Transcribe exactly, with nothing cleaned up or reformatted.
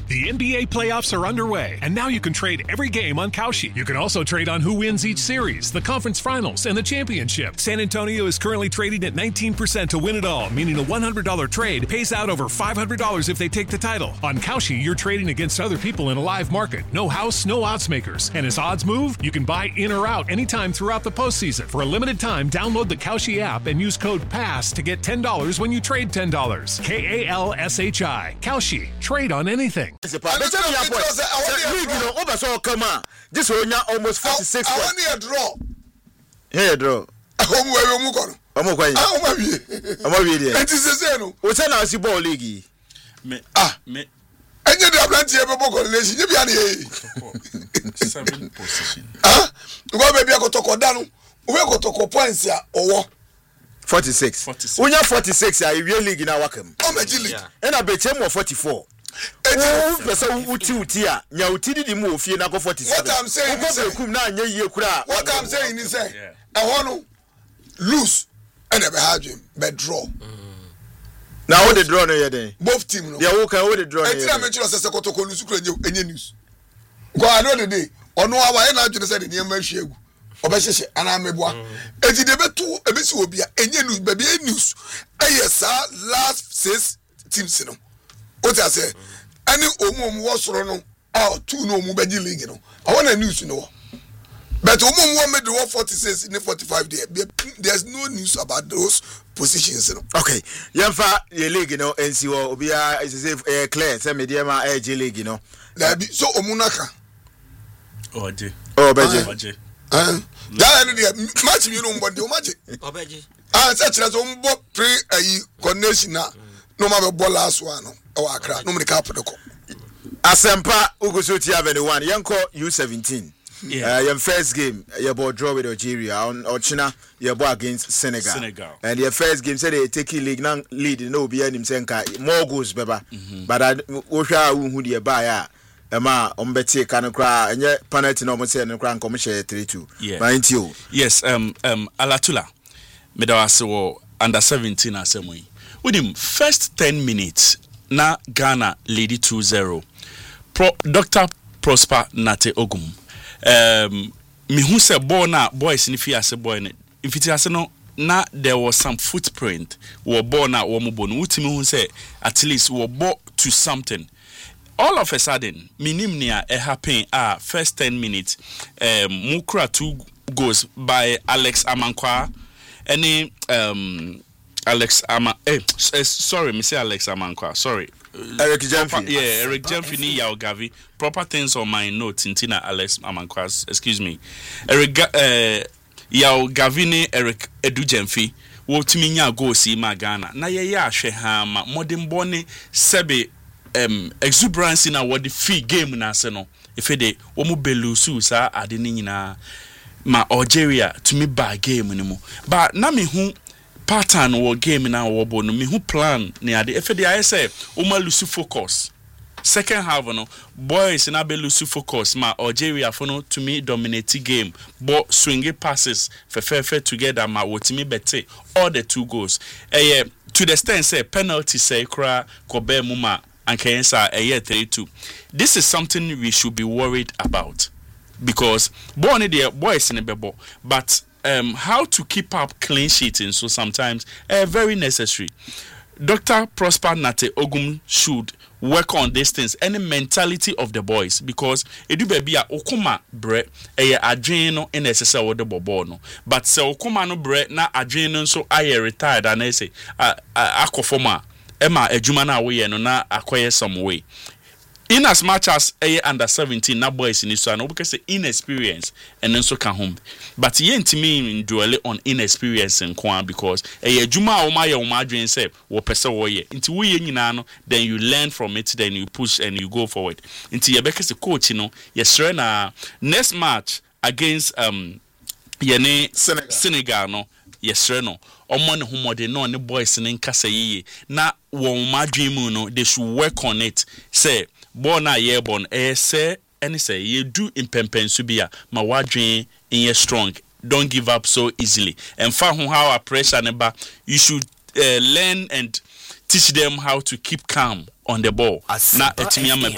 The N B A playoffs are underway, and now you can trade every game on Kalshi. You can also trade on who wins each series, the conference finals, and the championship. San Antonio is currently trading at nineteen percent to win it all, meaning a one hundred dollars trade pays out over five hundred dollars if they take the title. On Kalshi, you're trading against other people in a live market. No house, no odds makers. And as odds move, you can buy in or out anytime throughout the postseason. For a limited time, download the Kalshi app and use code PASS to get ten dollars when you trade ten dollars. K A L S H I. Kalshi. Trade on anything. League, you know, over so come on. This one almost forty-six. I want a draw. Here, draw. Home where you go. I'm okay. I'm okay. I'm okay. It is the same. What's an Aussie ball league? Me ah me. And you have plenty of people college. You be an seven position. Ah, go baby go to Kodano. We go to points here or forty-six. When you're forty-six, I really league in our welcome. Oh, my Gilly. And I bet him more forty-four. Oh, person who two tia. Now, Tiddy the move, you know, forty-seven. What I'm saying is, what I'm saying is, I want to lose and never have him, but draw. Now, what the draw no day? Both team. Yeah, okay, what the draw. I think I mentioned as a Kotoko any news. Go another day. Or no, I ain't just said in the American. Obesese anamebwa eti de betu ebesi obi a enye news baby news eh sir last six teams no what I say any omu omu wo soro no ah two no omu beji league no I want a news no but omu omu made the forty-six in forty-five there there's no news about those positions no okay yemfa ye league no nc wo obi a is say clear say media ma eh league no that be so omu naka oje oh beje oje ah that any match you know but the match obeji ah say chira so mbo pre ayi connection na no ma be ball last one no o akra no me cap de ko asempa ugusu T seventy-one yanko U seventeen yeah uh, your first game your ball draw with Algeria on Ochina your ball against Senegal Senegal and your first game said they take league now lead no be any senka more goals beba but I ohwa hu de ba ya Emma ombeti kanokra enye penalty no mo say no kra nkom share three two ninety oh yes um um Alatula medawase wo under seventeen asemui with him first ten minutes na Ghana lead two zero Pro, Doctor Prosper Nate Ogum um me hu say ball na boys ni fi ase boy ne ifiti ase no na there was some footprint wo ball na wo mo bo no utimi hu say at least wo ball to something. All of a sudden, minimnia a happen ah first ten minutes. Um, Mukra two goes by Alex Amankwa. Any um Alex Ama eh, eh sorry, me say Alex Amankwa. Sorry, Eric Jemfi. Yeah, Eric Jemfi ni Yao Gavi. Proper things on my note. Tintina Alex Amankwa. Excuse me, Eric uh, Yao Gavini Eric Edu Jemfi. Wo timinya go si Magana. Na ye ya hwe ha ma modern bone sebe. Um, exuberance in our the free game na se no if they omu belusu sa ade ni nyina ma Algeria to me bad game ni mo but na me hu pattern wo game na wo bo no me hu plan ni ade if they I say omu lusu focus second half no boys na belusu focus ma Algeria for no to me dominate game but swing passes for fair fair together ma wo to me bete all the two goals eh to the extent say penalty say kra kobe muma and Kensa a year three two. This is something we should be worried about because born there boys in a bebo, but um how to keep up clean sheeting so sometimes uh, very necessary. Doctor Prosper Nate Ogum should work on these things and the mentality of the boys because edu baby a okuma bre e adwen no in necessary wo de bobo no but se okuma no bre na adwen no so aye retired and I say akofoma Emma ejuma na we no na akoye some way in as much as a under seventeen na boys in so na because inexperience and then so can home but ye ntimi dwell on inexperience nko because e ejuma o ma ye o ma adwen say wo pese wo ye nti wo ye nyina no then you learn from it then you push and you go forward nti ye bekese coach no ye sure na next match against um yene Senegal, Senegal no yesre no omo ne homode no ne boys ne nkasa yiye na won madwen mu no they should work on it say born na ye born eh say any say you do impempensu bia ma wadwen in strong don't give up so easily and fa ho how a pressure ne ba you should uh, learn and teach them how to keep calm on the ball na etimi